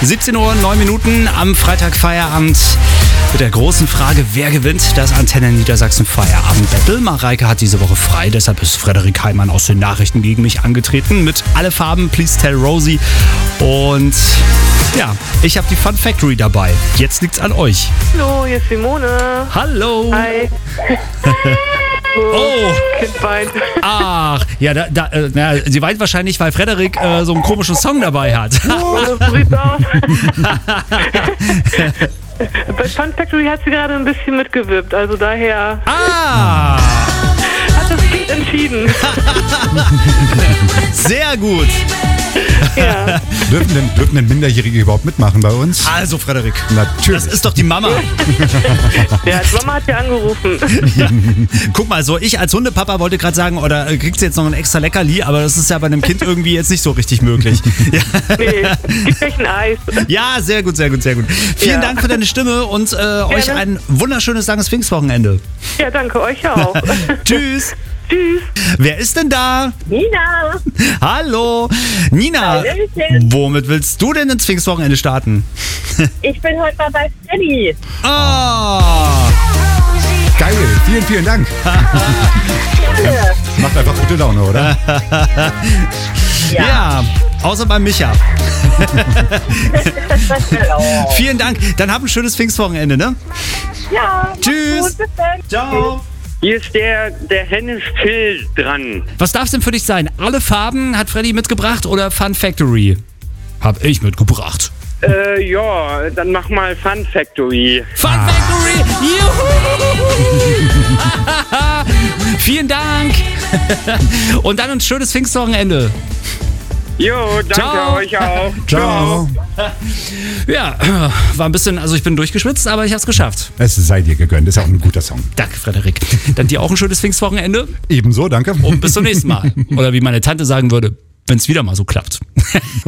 17 Uhr, 9 Minuten am Freitag Feierabend mit der großen Frage, wer gewinnt das Antenne Niedersachsen Feierabend-Battle. Mareike hat diese Woche frei, deshalb ist Frederik Heimann aus den Nachrichten gegen mich angetreten mit Alle Farben, Please Tell Rosie. Und ja, ich habe die Fun Factory dabei. Jetzt liegt's an euch. Hallo, hier ist Simone. Hallo. Hi. Oh. Kind weint. Ach, ja, sie weint wahrscheinlich, weil Frederik so einen komischen Song dabei hat. So sieht's aus. Bei Fun Factory hat sie gerade ein bisschen mitgewirbt, also daher Ah, hat das Kind entschieden. sehr gut. Ja. Dürfen denn Minderjährige überhaupt mitmachen bei uns? Also, Frederik, Natürlich. das ist doch die Mama. Ja, die Mama hat ja angerufen. Guck mal, so ich als Hundepapa wollte gerade sagen, oder kriegst du jetzt noch ein extra Leckerli, aber das ist ja bei einem Kind irgendwie jetzt nicht so richtig möglich. Ja, Nee, gib euch ein Eis. ja, sehr gut, sehr gut, sehr gut. Vielen Ja. Dank für deine Stimme und euch ein wunderschönes langes Pfingstwochenende. Ja, danke, euch auch. Tschüss. Tschüss. Wer ist denn da? Nina! Hallo. Nina, Hallöchen. womit willst du denn ins Pfingstwochenende starten? Ich bin heute mal bei Freddy. Oh. Geil, vielen Dank. Macht einfach gute Laune, oder? Ja, außer beim Micha. Hallo. Vielen Dank. Dann hab ein schönes Pfingstwochenende, ne? Ja, mach's Tschüss. gut, bis dann. Ciao. Hier ist der Hennes Phil dran. Was darf es denn für dich sein? Alle Farben hat Freddy mitgebracht oder Fun Factory? Hab ich mitgebracht. Ja, dann mach mal Fun Factory. Fun Factory! Juhu! Vielen Dank! Und dann ein schönes Pfingstwochenende. Jo, danke Ciao. euch auch. Ciao. Ja, war ein bisschen, also ich bin durchgeschwitzt, aber ich hab's geschafft. Es sei dir gegönnt, ist auch ein guter Song. Danke, Frederik. Dann dir auch ein schönes Pfingstwochenende Ebenso, danke. und bis zum nächsten Mal. Oder wie meine Tante sagen würde, wenn es wieder mal so klappt.